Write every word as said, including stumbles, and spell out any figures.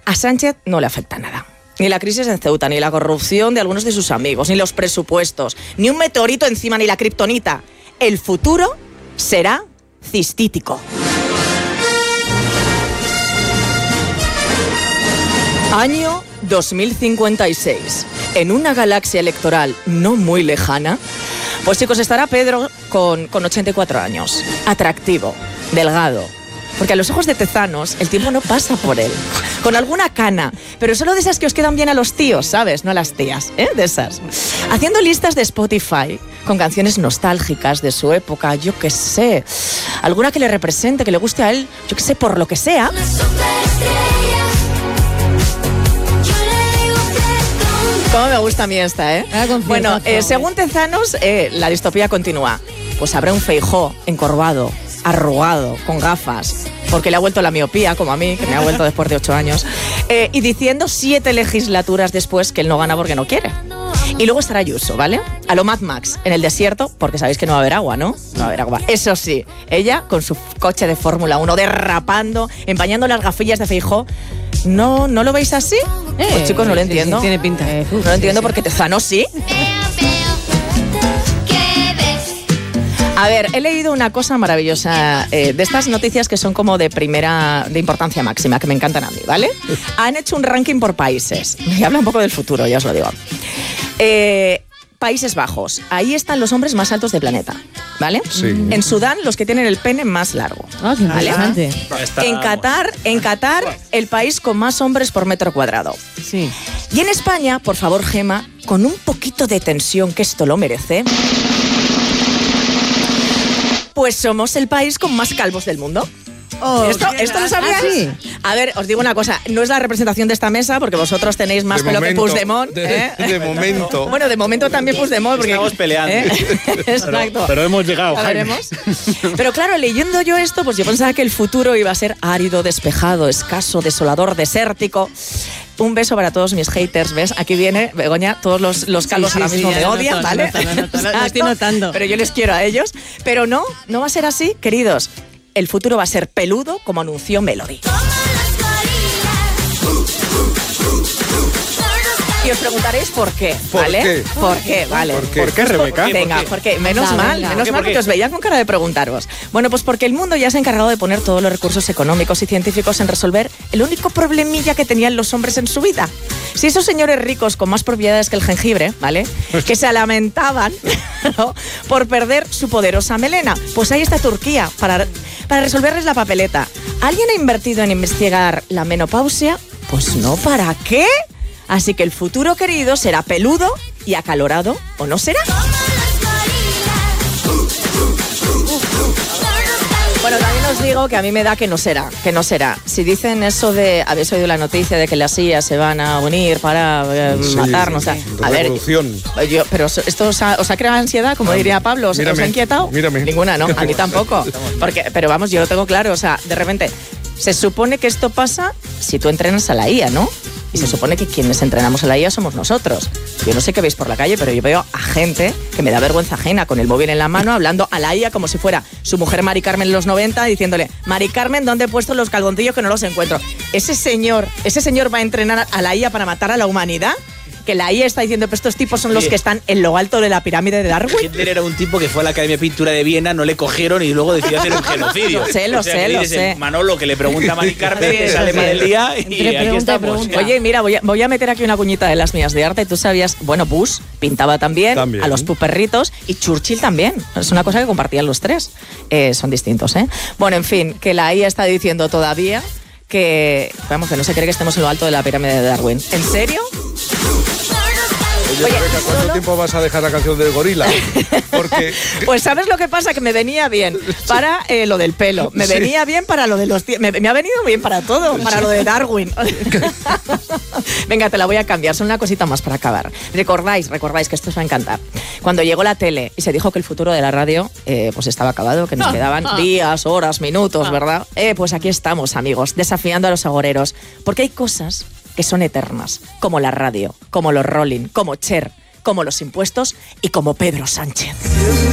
A Sánchez no le afecta nada. Ni la crisis en Ceuta, ni la corrupción de algunos de sus amigos, ni los presupuestos, ni un meteorito encima, ni la kriptonita. El futuro será cistítico. Año dos mil cincuenta y seis. En una galaxia electoral no muy lejana, pues chicos, estará Pedro con, con ochenta y cuatro años. Atractivo, delgado. Porque a los ojos de Tezanos el tiempo no pasa por él. Con alguna cana, pero solo de esas que os quedan bien a los tíos, ¿sabes? No a las tías, ¿eh? De esas. Haciendo listas de Spotify con canciones nostálgicas de su época, yo qué sé. Alguna que le represente, que le guste a él, yo qué sé, por lo que sea. Cómo me gusta a mí esta, ¿eh? Bueno, eh, según Tezanos, eh, la distopía continúa. Pues habrá un Feijóo encorvado, arrugado, con gafas, porque le ha vuelto la miopía, como a mí, que me ha vuelto después de ocho años, eh, y diciendo siete legislaturas después que él no gana porque no quiere. Y luego estará Ayuso, ¿vale? A lo Mad Max, en el desierto, porque sabéis que no va a haber agua, ¿no? No va a haber agua. Eso sí, ella con su coche de Fórmula uno derrapando, empañando las gafillas de Feijóo. ¿No, ¿no lo veis así? Eh, pues chicos, no lo entiendo. Sí, sí, tiene pinta. Eh, no lo entiendo sí, porque Tezanos sí. A ver, he leído una cosa maravillosa eh, de estas noticias que son como de primera, de importancia máxima, que me encantan a mí, ¿vale? Han hecho un ranking por países. Y habla un poco del futuro, ya os lo digo. Eh, Países Bajos. Ahí están los hombres más altos del planeta, ¿vale? Sí. En Sudán, los que tienen el pene más largo. Ah, qué interesante. ¿Vale? En Qatar, en Qatar, el país con más hombres por metro cuadrado. Sí. Y en España, por favor, Gema, con un poquito de tensión, que esto lo merece, pues somos el país con más calvos del mundo. Oh, ¿Esto, ¿Esto lo sabías? ¿Ah, sí? A ver, os digo una cosa, no es la representación de esta mesa, porque vosotros tenéis más de pelo momento, que Puigdemont. De, ¿eh? de momento. Bueno, de momento también Puigdemont. Porque, estamos peleando. ¿eh? Exacto. Pero, pero hemos llegado, Ya Jaime. veremos. Pero claro, leyendo yo esto, pues yo pensaba que el futuro iba a ser árido, despejado, escaso, desolador, desértico. Un beso para todos mis haters, ¿ves? Aquí viene, Begoña, todos los, los calvos Sí, sí, ahora mismo sí, me lo odian, noto, ¿vale? lo noto, lo noto, lo Exacto. estoy notando. Pero yo les quiero a ellos. Pero no, no va a ser así, queridos. El futuro va a ser peludo, como anunció Melody. Y os preguntaréis por qué, ¿Por ¿vale? qué? ¿Por qué? Vale. ¿Por qué? ¿Por qué, Rebeca? Venga, ¿Por qué? porque menos Venga, mal, venga. menos ¿Por qué, mal por qué? porque os veía con cara de preguntaros. Bueno, pues porque el mundo ya se ha encargado de poner todos los recursos económicos y científicos en resolver el único problemilla que tenían los hombres en su vida. Si esos señores ricos con más propiedades que el jengibre, ¿vale? Que se lamentaban, ¿no?, por perder su poderosa melena. Pues ahí está Turquía para, para resolverles la papeleta. ¿Alguien ha invertido en investigar la menopausia? Pues no, ¿para qué? Así que el futuro, querido, será peludo y acalorado, ¿o no será? Bueno, también os digo que a mí me da que no será, que no será. Si dicen eso de, habéis oído la noticia de que las I A se van a unir para eh, Sí, matarnos. sí, o sí. sea, a ver, Revolución. yo, pero esto os ha, os ha creado ansiedad, como diría Pablo, ¿os, os Mírame, ha inquietado? mírame. Ninguna, ¿no? A mí tampoco. Porque, pero vamos, yo lo tengo claro, o sea, de repente, se supone que esto pasa si tú entrenas a la I A, ¿no? Y se supone que quienes entrenamos a la I A somos nosotros. Yo no sé qué veis por la calle, pero yo veo a gente que me da vergüenza ajena con el móvil en la mano hablando a la I A como si fuera su mujer Mari Carmen en los noventa, diciéndole: Mari Carmen, ¿dónde he puesto los calzoncillos que no los encuentro? Ese señor, ese señor va a entrenar a la I A para matar a la humanidad. Que la I A está diciendo que estos tipos son los que están en lo alto de la pirámide de Darwin. Hitler era un tipo que fue a la Academia de Pintura de Viena, no le cogieron y luego decidió hacer un genocidio. Lo sé, lo O sea, sé, que lo dices, sé. Manolo, que le pregunta a Mari Carmen, Sí, que sí, sale sí. mal el día y Entre aquí pregunta y estamos. pregunta. Oye, mira, voy a, voy a meter aquí una cuñita de las mías de arte. Tú sabías, bueno, Bush pintaba también, También. a los puperritos, y Churchill también. Es una cosa que compartían los tres. Eh, son distintos, ¿eh? Bueno, en fin, que la I A está diciendo todavía que, vamos, que no se cree que estemos en lo alto de la pirámide de Darwin. ¿En serio? Oye, Oye, Rebeca, ¿cuánto solo- tiempo vas a dejar la canción del gorila? Porque Pues ¿sabes lo que pasa? Que me venía bien para eh, lo del pelo, me Sí. venía bien para lo de los... tie- Me, me ha venido bien para todo, para lo de Darwin. Venga, te la voy a cambiar, son una cosita más para acabar. Recordáis, recordáis que esto os va a encantar. Cuando llegó la tele y se dijo que el futuro de la radio eh, pues estaba acabado, que nos quedaban días, horas, minutos, ¿verdad? Eh, pues aquí estamos, amigos, desafiando a los agoreros, porque hay cosas que son eternas, como la radio, como los Rolling, como Cher, como los impuestos y como Pedro Sánchez.